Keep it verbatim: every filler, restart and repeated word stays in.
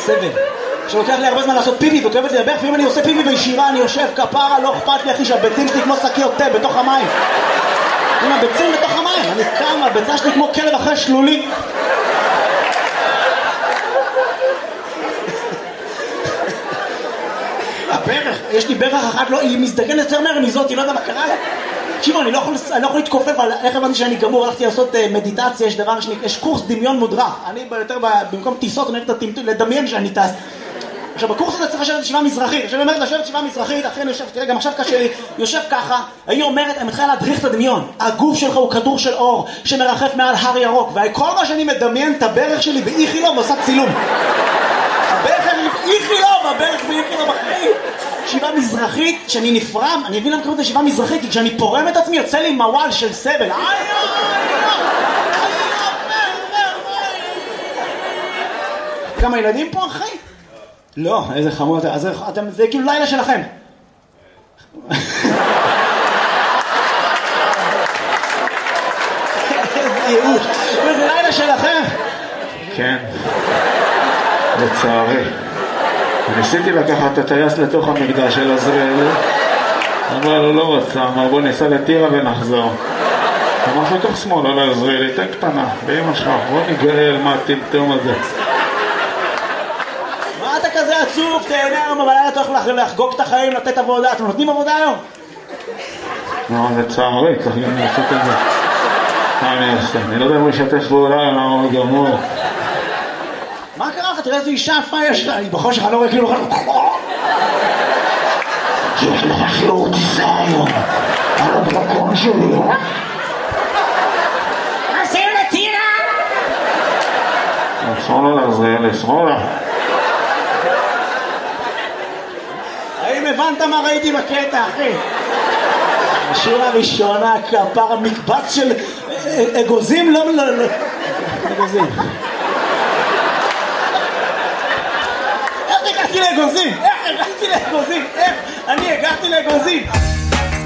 סבל. שלוקח לי הרבה זמן לעשות פיפי וכואבת לי לברך, ואם אני עושה פיפי בישיבה אני יושב כפרה, לא אכפת לי אחי שהביצים שלי כמו שקיות תה בתוך המים. עם הביצים בתוך המים, אני קם, הביצה שלי כמו כלב אחרי שלולי. הברך, יש לי ברך אחת, לא, היא מזדגנת יותר מהר מזאת, היא לא יודע מה קרה לה. תקשיבו, אני לא יכול, אני לא יכול להתכופף על איך הבנתי שאני גמור, הלכתי לעשות uh, מדיטציה, יש דבר שני, יש קורס דמיון מודרך. אני יותר במקום טיסות, אני הולך לדמיין שאני טס. עכשיו, בקורס הזה צריך לשבת ישיבה מזרחית. עכשיו, אני אומרת לשבת ישיבה מזרחית, אחרי אני יושב, תראה, גם עכשיו קשה לי, יושב ככה, היא אומרת, אני מתחילה להדריך את הדמיון. הגוף שלך הוא כדור של אור, שמרחף מעל הר ירוק, וכל מה שאני מדמיין את הברך שלי באיכילוב ועושה צילום. הברך שלי באיכילוב, הברך באיכילוב אחרי. ישיבה מזרחית, שאני נפרם, אני אבין למה קוראים את ישיבה מזרחית, כי כשאני פורם את עצמי, יוצא לי מוואל של סבל. כמה ילדים פה, אחי? לא, איזה חמוד, אז אתם, זה כאילו לילה שלכם. איזה ייאוש, זה לילה שלכם. כן, לצערי. ניסיתי לקחת את הטייס לתוך המקדש של עזריאל, אבל הוא לא רצה, אמר בוא ניסע לטירה ונחזור. אמר לתוך שמאל, לא לעזריאל, תן קטנה, באמא שלך, בוא נגאל מה הטמטום הזה. מה אתה כזה עצוב? תהנה היום, אבל היה אתה הולך לחגוג את החיים, לתת עבודה. אתם נותנים עבודה היום? לא, זה צערי, צריך גם לעשות את זה. מה אני אעשה? אני לא יודע אם הוא ישתף פעולה, למה הוא גמור. מה קרה לך? תראה איזו אישה יפה יש לה, היא בחושך, אני לא רואה כאילו... יש לך שיעור טיסה היום, על הדרקון שלי. עושים לטירה! עצרו לו לעזריאל, עצרו לו. האם הבנת מה ראיתי בקטע, אחי? השיר הראשונה, כפר המקבץ של אגוזים, לא, לא, לא, אגוזים. איך הגעתי לאגוזים? איך הגעתי לאגוזים? איך אני הגעתי לאגוזים?